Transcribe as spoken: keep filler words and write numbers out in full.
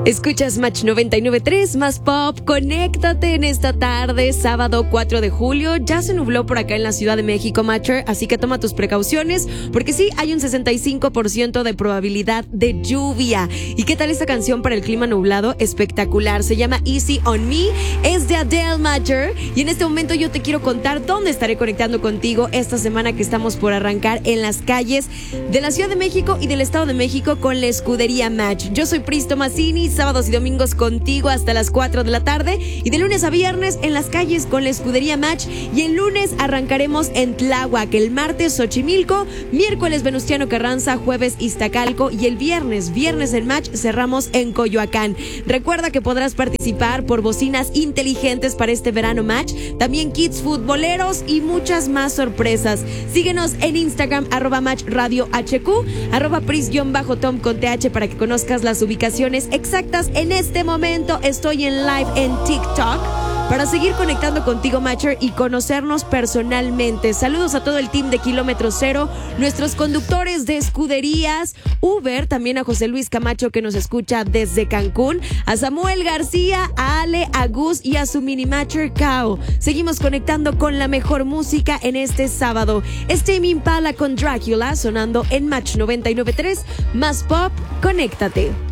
Escuchas Match noventa y nueve punto tres más Pop. Conéctate en esta tarde, sábado cuatro de julio. Ya se nubló por acá en la Ciudad de México, Matcher, así que toma tus precauciones, porque sí, hay un sesenta y cinco por ciento de probabilidad de lluvia. ¿Y qué tal esta canción para el clima nublado? Espectacular. Se llama Easy on Me. Es de Adele, Matcher. Y en este momento yo te quiero contar dónde estaré conectando contigo esta semana que estamos por arrancar en las calles de la Ciudad de México y del Estado de México con la escudería Match. Yo soy Pris Tomasini, sábados y domingos contigo hasta las cuatro de la tarde, y de lunes a viernes en las calles con la escudería Match. Y el lunes arrancaremos en Tláhuac, el martes Xochimilco, miércoles Venustiano Carranza, jueves Iztacalco y el viernes, viernes en Match cerramos en Coyoacán. Recuerda que podrás participar por bocinas inteligentes para este verano Match, también kits futboleros y muchas más sorpresas. Síguenos en Instagram, arroba Match Radio H Q, arroba Pris-Tom con T H para que conozcas las ubicaciones exactas. En este momento estoy en live en TikTok para seguir conectando contigo, Matcher, y conocernos personalmente. Saludos a todo el team de Kilómetro Cero, nuestros conductores de escuderías, Uber, también a José Luis Camacho que nos escucha desde Cancún, a Samuel García, a Ale, a Gus y a su mini Matcher Cao. Seguimos conectando con la mejor música en este sábado. Es Tame Impala con Drácula sonando en Match noventa y nueve punto tres más Pop. Conéctate.